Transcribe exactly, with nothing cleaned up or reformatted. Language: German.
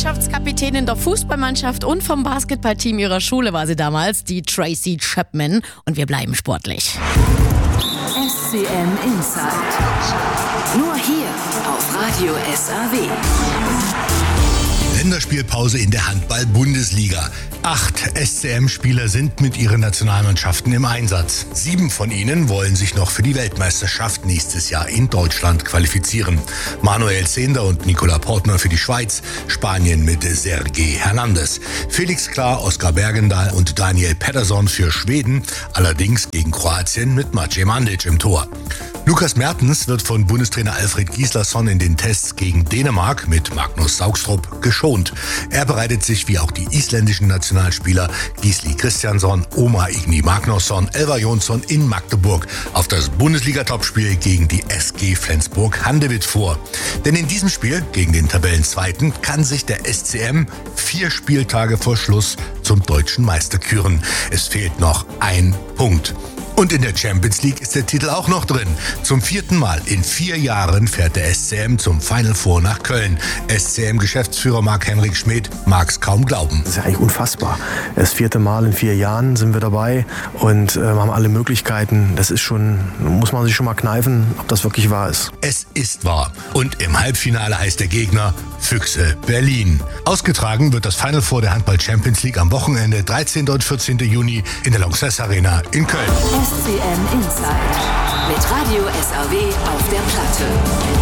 Mannschaftskapitänin der Fußballmannschaft und vom Basketballteam ihrer Schule war sie damals, die Tracy Chapman. Und wir bleiben sportlich. S C M Inside. Nur hier auf Radio S A W. Länderspielpause in der Handball-Bundesliga. Acht S C M-Spieler sind mit ihren Nationalmannschaften im Einsatz. Sieben von ihnen wollen sich noch für die Weltmeisterschaft nächstes Jahr in Deutschland qualifizieren. Manuel Zehnder und Nicola Portner für die Schweiz, Spanien mit Sergej Hernandez. Felix Klar, Oskar Bergendahl und Daniel Pettersson für Schweden, allerdings gegen Kroatien mit Maciej Mandic im Tor. Lukas Mertens wird von Bundestrainer Alfred Gislason in den Tests gegen Dänemark mit Magnus Saugstrup geschont. Er bereitet sich wie auch die isländischen Nationalspieler Gisli Kristjansson, Omar Igni Magnusson, Elvar Jonsson in Magdeburg auf das Bundesliga-Topspiel gegen die S G Flensburg-Handewitt vor. Denn in diesem Spiel gegen den Tabellenzweiten kann sich der S C M vier Spieltage vor Schluss zum deutschen Meister küren. Es fehlt noch ein Punkt. Und in der Champions League ist der Titel auch noch drin. Zum vierten Mal in vier Jahren fährt der S C M zum Final Four nach Köln. S C M-Geschäftsführer Marc-Henrik Schmidt mag es kaum glauben. Das ist ja eigentlich unfassbar. Das vierte Mal in vier Jahren sind wir dabei und äh, haben alle Möglichkeiten. Das ist schon, muss man sich schon mal kneifen, ob das wirklich wahr ist. Es ist wahr. Und im Halbfinale heißt der Gegner Füchse Berlin. Ausgetragen wird das Final Four der Handball Champions League am Wochenende dreizehnten und vierzehnten Juni in der Lanxess Arena in Köln. S C M Inside mit Radio S A W auf der Platte.